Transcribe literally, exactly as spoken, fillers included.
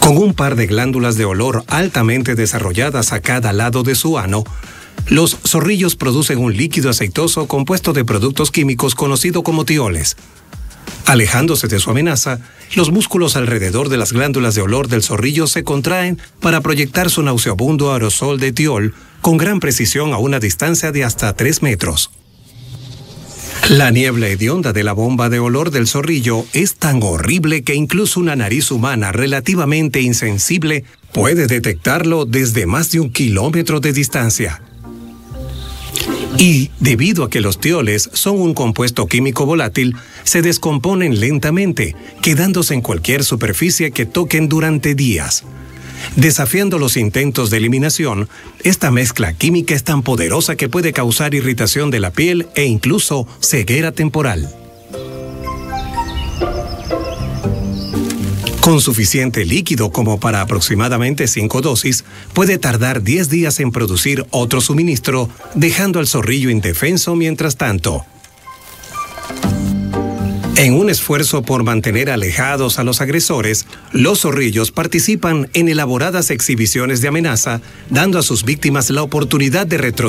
Con un par de glándulas de olor altamente desarrolladas a cada lado de su ano, los zorrillos producen un líquido aceitoso compuesto de productos químicos conocido como tioles. Alejándose de su amenaza, los músculos alrededor de las glándulas de olor del zorrillo se contraen para proyectar su nauseabundo aerosol de tiol con gran precisión a una distancia de hasta tres metros. La niebla hedionda de la bomba de olor del zorrillo es tan horrible que incluso una nariz humana relativamente insensible puede detectarlo desde más de un kilómetro de distancia. Y, debido a que los tioles son un compuesto químico volátil, se descomponen lentamente, quedándose en cualquier superficie que toquen durante días. Desafiando los intentos de eliminación, esta mezcla química es tan poderosa que puede causar irritación de la piel e incluso ceguera temporal. Con suficiente líquido como para aproximadamente cinco dosis, puede tardar diez días en producir otro suministro, dejando al zorrillo indefenso mientras tanto. En un esfuerzo por mantener alejados a los agresores, los zorrillos participan en elaboradas exhibiciones de amenaza, dando a sus víctimas la oportunidad de retroceder